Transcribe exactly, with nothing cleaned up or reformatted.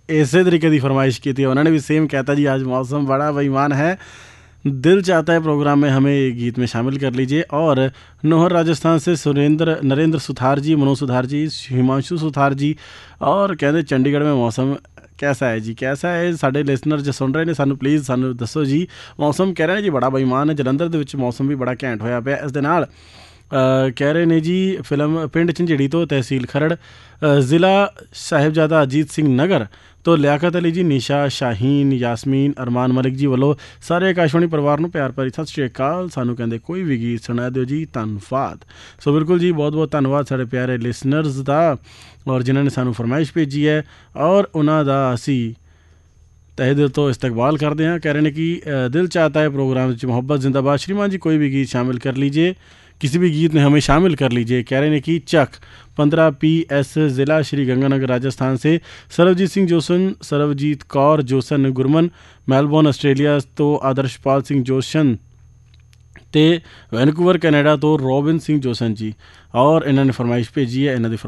इस तरीके की फरमाइश की थी, उन्होंने भी सेम कहता जी आज मौसम बड़ा बेईमान है, दिल चाहता है प्रोग्राम में हमें गीत में शामिल कर लीजिए। और नोहर राजस्थान से सुरेंद्र नरेंद्र सुथार जी, मनोज सुथार जी, हिमांशु सुथार जी, और कहते चंडीगढ़ में मौसम कैसा है जी, कैसा है। साढ़े लिसनर जो सुन रहे हैं सानू प्लीज़ सानू दसो जी, मौसम कह रहे हैं जी बड़ा बेईमान है। जलंधर ਦੇ ਵਿੱਚ मौसम भी बड़ा ਘੈਂਟ ਹੋਇਆ ਪਿਆ। ਇਸ ਦੇ ਨਾਲ ਕਹਿ ਰਹੇ ਨੇ ਜੀ ਫਿਲਮ ਪਿੰਡ ਝੰਜੇੜੀ ਤੋਂ ਤਹਿਸੀਲ ਖਰੜ, ਜ਼ਿਲ੍ਹਾ ਸਾਹਿਬਜ਼ਾਦਾ ਅਜੀਤ ਸਿੰਘ ਨਗਰ ਤੋਂ ਲਿਆਕਤ ਅਲੀ ਜੀ, ਨਿਸ਼ਾ, ਸ਼ਾਹੀਨ, ਯਾਸਮੀਨ, ਅਰਮਾਨ ਮਲਿਕ ਜੀ ਵੱਲੋਂ ਸਾਰੇ ਆਕਾਸ਼ਵਾਣੀ ਪਰਿਵਾਰ ਨੂੰ ਪਿਆਰ ਭਰੀ ਸਤਿ ਸ਼੍ਰੀ ਅਕਾਲ। ਸਾਨੂੰ ਕਹਿੰਦੇ ਕੋਈ ਵੀ ਗੀਤ ਸੁਣਾ ਦਿਓ ਜੀ, ਧੰਨਵਾਦ। ਸੋ ਬਿਲਕੁਲ ਜੀ, ਬਹੁਤ ਬਹੁਤ ਧੰਨਵਾਦ ਸਾਡੇ ਪਿਆਰੇ ਲਿਸਨਰਸ ਦਾ, ਔਰ ਜਿਨ੍ਹਾਂ ਨੇ ਸਾਨੂੰ ਫਰਮਾਇਸ਼ ਭੇਜੀ ਹੈ, ਔਰ ਉਹਨਾਂ ਦਾ ਅਸੀਂ तहे दिल तो इस्तकबाल करते हैं। कह रहे हैं कि दिल चाहता है प्रोग्राम मोहब्बत जिंदाबाद। श्रीमान जी कोई भी गीत शामिल कर लीजिए, किसी भी गीत में हमें शामिल कर लीजिए। कह रहे हैं कि चक पंद्रह पी एस ज़िला श्री गंगानगर राजस्थान से Sarabjit Singh जोशन, Sarabjit Kaur Jason Gurman, Melbourne Australia तो आदर्शपाल सिंह जोशन, तो वैनकूवर कैनेडा तो रॉबिन सिंह जोसन जी, और इन्होंने फरमाइश भेजी है। इन्हों की